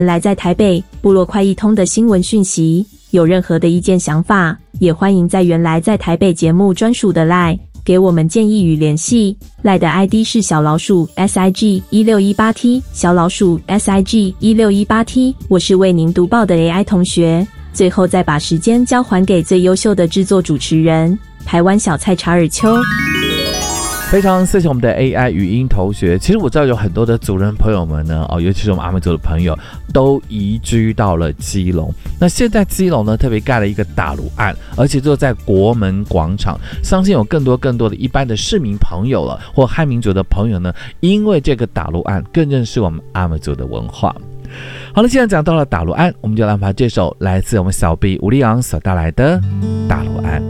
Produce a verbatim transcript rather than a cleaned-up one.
来在台北部落快易通的新闻讯息，有任何的意见想法，也欢迎在原来在台北节目专属的 LINE 给我们建议与联系。 LINE 的 I D 是小老鼠 S I G 一六一八 T 小老鼠 S I G 一六一八 T。 我是为您读报的 A I 同学。最后再把时间交还给最优秀的制作主持人台湾小菜查尔丘。 非常谢谢我们的 A I 语音同学。其实我知道有很多的族人朋友们呢，哦，尤其是我们阿美族的朋友，都移居到了基隆。那现在基隆呢，特别盖了一个打炉案，而且就在国门广场，相信有更多更多的一般的市民朋友了，或汉民族的朋友呢，因为这个打炉案更认识我们阿美族的文化。好了，既然讲到了打炉案，我们就来把这首来自我们小 B 吴立昂所带来的打炉案。